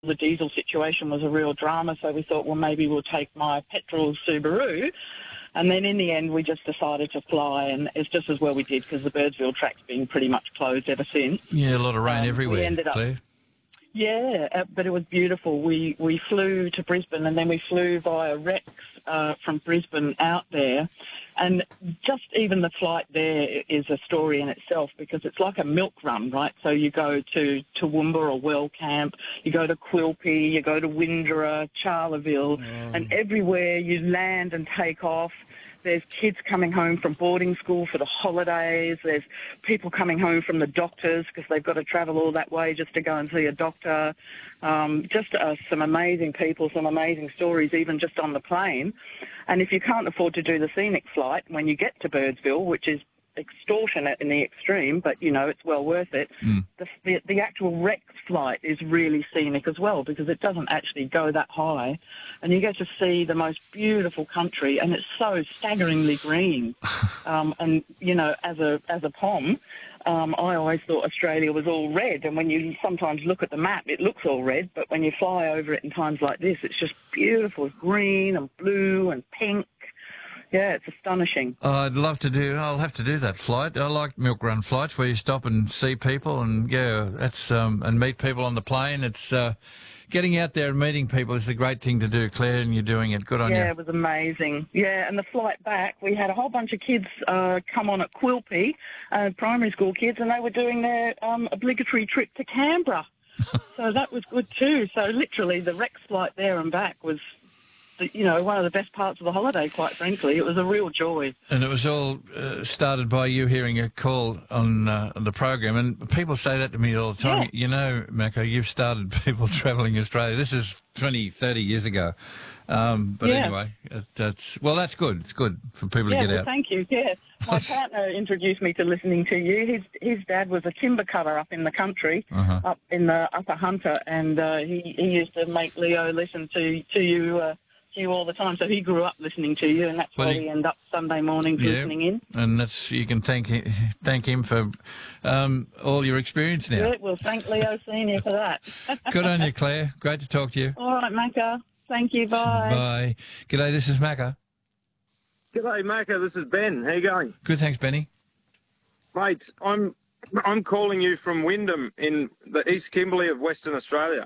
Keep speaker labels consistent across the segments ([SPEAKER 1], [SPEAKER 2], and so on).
[SPEAKER 1] the diesel situation was a real drama, so we thought, well, maybe we'll take my petrol Subaru. And then in the end, we just decided to fly, and it's just as well we did because the Birdsville track's been pretty much closed ever since.
[SPEAKER 2] Yeah, a lot of rain everywhere,
[SPEAKER 1] we ended up,
[SPEAKER 2] Claire.
[SPEAKER 1] Yeah, but it was beautiful. We flew to Brisbane, and then we flew via Rex from Brisbane out there. And just even the flight there is a story in itself because it's like a milk run, right? So you go to Toowoomba or Wellcamp, you go to Quilpie, you go to Windra, Charleville, and everywhere you land and take off, there's kids coming home from boarding school for the holidays. There's people coming home from the doctors because they've got to travel all that way just to go and see a doctor. Just some amazing people, some amazing stories, even just on the plane. And if you can't afford to do the scenic flight when you get to Birdsville, which is extortionate in the extreme, but, you know, it's well worth it, the actual Rex flight is really scenic as well because it doesn't actually go that high. And you get to see the most beautiful country, and it's so staggeringly green. And, you know, as a POM, I always thought Australia was all red, and when you sometimes look at the map, it looks all red, but when you fly over it in times like this, it's just beautiful. It's green and blue and pink. Yeah, it's astonishing.
[SPEAKER 2] I'd love to do. I'll have to do that flight. I like milk run flights where you stop and see people, and that's and meet people on the plane. It's getting out there and meeting people is a great thing to do, Claire, and you're doing it. Good on you.
[SPEAKER 1] Yeah, it was amazing. Yeah, and the flight back, we had a whole bunch of kids come on at Quilpie, primary school kids, and they were doing their obligatory trip to Canberra. So that was good too. So literally, the Rex flight there and back was, you know, one of the best parts of the holiday, quite frankly. It was a real joy. And
[SPEAKER 2] it was all started by you hearing a call on the program, and people say that to me all the time. Yeah. You know, Mako, you've started people travelling Australia. This is 20, 30 years ago. But anyway, that's good. It's good for people to get out.
[SPEAKER 1] Thank you. Yeah, my partner introduced me to listening to you. His dad was a timber cutter up in the country, up in the Upper Hunter, and he used to make Leo listen to you all the time, so he grew up listening to you, and that's why we end up Sunday mornings listening in.
[SPEAKER 2] And you can thank him for all your experience now.
[SPEAKER 1] Yeah, well, thank Leo Senior for that.
[SPEAKER 2] Good on you, Claire. Great to talk to you.
[SPEAKER 1] All right, Macca. Thank you. Bye.
[SPEAKER 2] Bye. G'day, this is Macca.
[SPEAKER 3] G'day, Macca. This is Ben. How you going?
[SPEAKER 2] Good, thanks, Benny.
[SPEAKER 3] Mate, I'm calling you from Wyndham in the East Kimberley of Western Australia.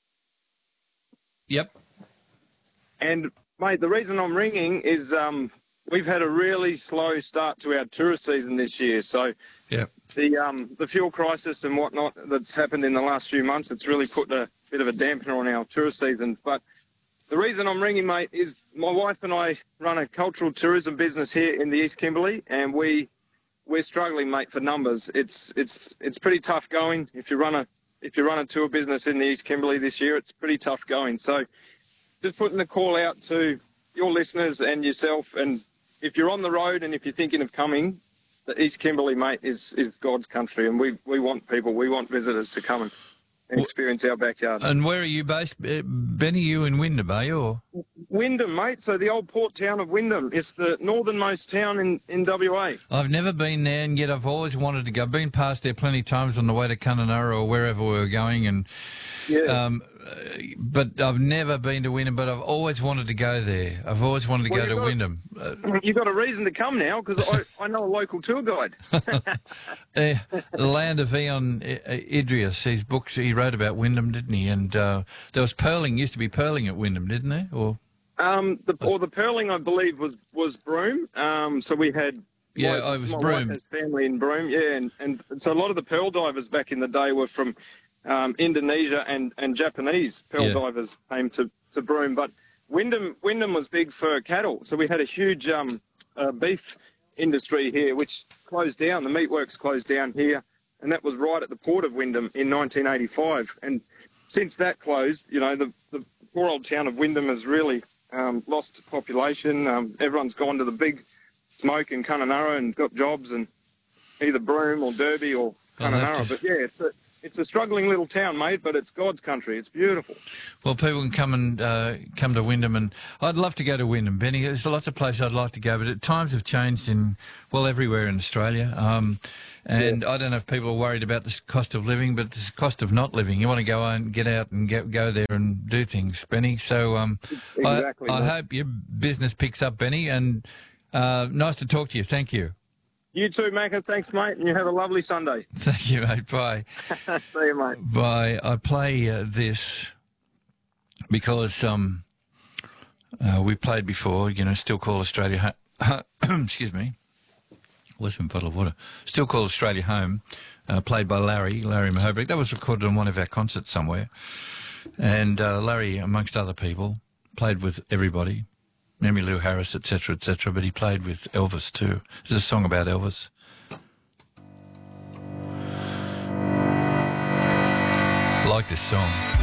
[SPEAKER 2] Yep.
[SPEAKER 3] And, mate, the reason I'm ringing is we've had a really slow start to our tourist season this year. So the fuel crisis and whatnot that's happened in the last few months, it's really put a bit of a dampener on our tourist season. But the reason I'm ringing, mate, is my wife and I run a cultural tourism business here in the East Kimberley, and we're struggling, mate, for numbers. It's pretty tough going. If you run a tour business in the East Kimberley this year, it's pretty tough going. So just putting the call out to your listeners and yourself, and if you're on the road and if you're thinking of coming, the East Kimberley, mate, is God's country, and we want people, we want visitors to come and experience our backyard.
[SPEAKER 2] And where are you based, Benny? You in Wyndham, are you? Or?
[SPEAKER 3] Wyndham, mate. So the old port town of Wyndham. It's the northernmost town in WA.
[SPEAKER 2] I've never been there, and yet I've always wanted to go. I've been past there plenty of times on the way to Kununurra or wherever we were going, and but I've never been to Wyndham, but I've always wanted to go there. I've always wanted to go to Wyndham.
[SPEAKER 3] You've got a reason to come now, because I know a local tour guide.
[SPEAKER 2] The Land of Eon Idris, his books, he wrote about Wyndham, didn't he? And there was pearling, used to be pearling at Wyndham, didn't there? Or
[SPEAKER 3] the pearling, I believe, was Broome. So we had
[SPEAKER 2] I was Broome.
[SPEAKER 3] My family in Broome, and so a lot of the pearl divers back in the day were from Indonesia and Japanese pearl divers came to Broome. But Wyndham was big for cattle, so we had a huge beef industry here, which closed down. The meatworks closed down here, and that was right at the port of Wyndham in 1985. And since that closed, you know, the poor old town of Wyndham has really lost population. Everyone's gone to the big smoke in Kununurra and got jobs in either Broome or Derby or Kununurra. But It's a struggling little town, mate, but it's God's country. It's beautiful.
[SPEAKER 2] Well, people can come and come to Wyndham, and I'd love to go to Wyndham, Benny. There's lots of places I'd like to go, but times have changed everywhere in Australia. And I don't know if people are worried about the cost of living, but the cost of not living. You want to go and get out and go there and do things, Benny. So
[SPEAKER 3] exactly,
[SPEAKER 2] I hope your business picks up, Benny, and nice to talk to you. Thank you.
[SPEAKER 3] You too, Macca. Thanks, mate, and you have a lovely Sunday.
[SPEAKER 2] Thank you, mate. Bye.
[SPEAKER 3] See you, mate.
[SPEAKER 2] Bye. I play this because we played before, Still Call Australia Home. Excuse me. Where's my bottle of water? Still Call Australia Home, played by Larry Mahobrik. That was recorded on one of our concerts somewhere. And Larry, amongst other people, played with everybody. Emmylou Harris, etc., but he played with Elvis too. There's a song about Elvis. I like this song.